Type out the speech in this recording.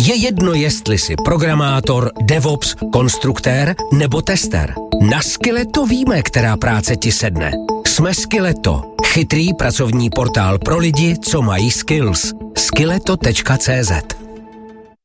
Je jedno, jestli jsi programátor, DevOps, konstruktér nebo tester. Na Skilleto víme, která práce ti sedne. Jsme Skilleto, chytrý pracovní portál pro lidi, co mají skills. Skilleto.cz